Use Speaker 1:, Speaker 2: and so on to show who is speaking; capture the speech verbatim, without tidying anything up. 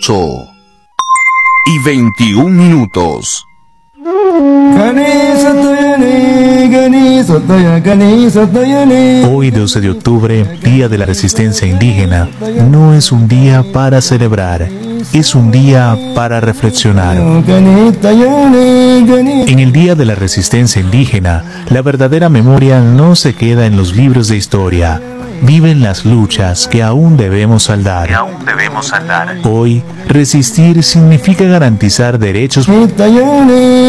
Speaker 1: ocho y veintiún minutos.
Speaker 2: Hoy, doce de octubre, Día de la Resistencia Indígena, no es un día para celebrar, es un día para reflexionar. En el Día de la Resistencia Indígena, la verdadera memoria no se queda en los libros de historia. Viven las luchas que aún debemos saldar.
Speaker 3: Que aún debemos saldar.
Speaker 2: Hoy, resistir significa garantizar derechos